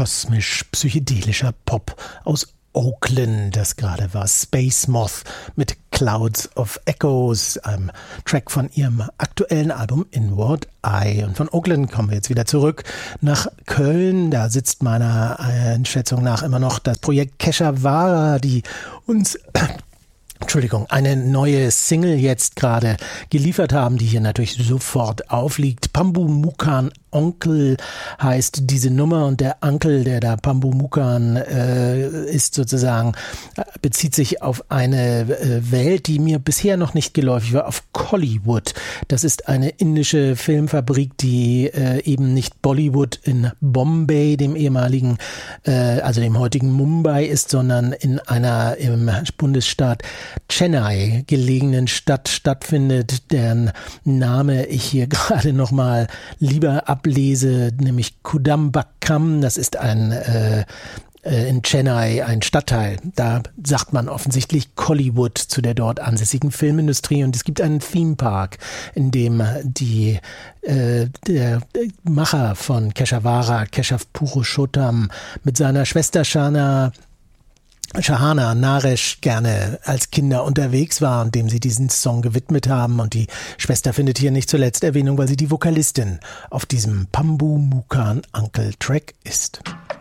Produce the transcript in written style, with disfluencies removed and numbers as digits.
kosmisch-psychedelischer Pop aus Oakland, das gerade war Space Moth mit Clouds of Echoes, einem Track von ihrem aktuellen Album Inward Eye. Und von Oakland kommen wir jetzt wieder zurück nach Köln. Da sitzt meiner Einschätzung nach immer noch das Projekt Keshavara, die uns eine neue Single jetzt gerade geliefert haben, die hier natürlich sofort aufliegt. Pambu Mukan Onkel heißt diese Nummer, und der Onkel, der da Pambu Mukan ist sozusagen, bezieht sich auf eine Welt, die mir bisher noch nicht geläufig war, auf Kollywood. Das ist eine indische Filmfabrik, die eben nicht Bollywood in Bombay, dem ehemaligen, also dem heutigen Mumbai ist, sondern in einer im Bundesstaat Chennai gelegenen Stadt stattfindet, deren Name ich hier gerade nochmal lieber ablese, nämlich Kudambakam. Das ist in Chennai ein Stadtteil. Da sagt man offensichtlich Kollywood zu der dort ansässigen Filmindustrie, und es gibt einen Themepark, in dem der Macher von Keshavara, Keshav Purushottam, mit seiner Schwester Shahana Naresh gerne als Kinder unterwegs war und dem sie diesen Song gewidmet haben. Und die Schwester findet hier nicht zuletzt Erwähnung, weil sie die Vokalistin auf diesem Pambu Mukan Uncle Track ist.